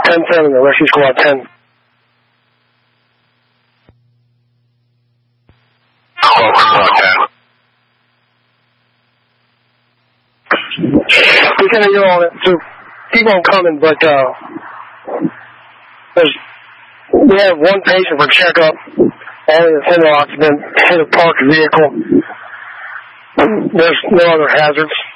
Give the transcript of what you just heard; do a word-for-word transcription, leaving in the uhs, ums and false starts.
ten seven, the Rescue Squad ten. Lieutenant, you're on it. So keep on coming, but uh, there's, we have one patient for checkup. Only a single occupant hit a parked vehicle. There's no other hazards.